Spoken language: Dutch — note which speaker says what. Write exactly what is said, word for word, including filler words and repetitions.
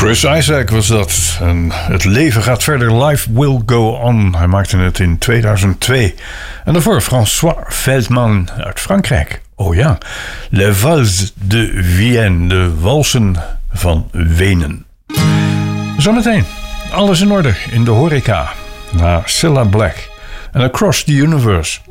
Speaker 1: Chris Isaak was dat. En het leven gaat verder. Life will go on. Hij maakte het in tweeduizend twee. En daarvoor François Veldman uit Frankrijk. Oh ja. Les Valses de Vienne. De walsen van Wenen. Zometeen. Alles in orde in de horeca. Na Cilla Black. En Across the Universe.